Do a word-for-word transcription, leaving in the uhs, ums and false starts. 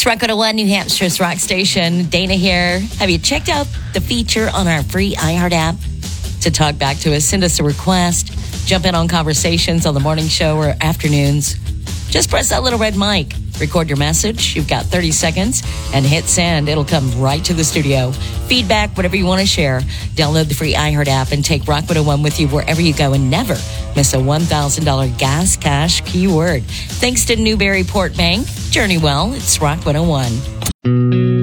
It's Rock one oh one, New Hampshire's rock station. Dana here. Have you checked out the feature on our free iHeart app? To talk back to us, send us a request. Jump in on conversations on the morning show or afternoons. Just press that little red mic. Record your message. You've got thirty seconds and hit send. It'll come right to the studio. Feedback, whatever you want to share. Download the free iHeart app and take Rock one oh one with you wherever you go and never miss a one thousand dollars gas cash keyword. Thanks to Newburyport Bank. Journey well. It's Rock one oh one.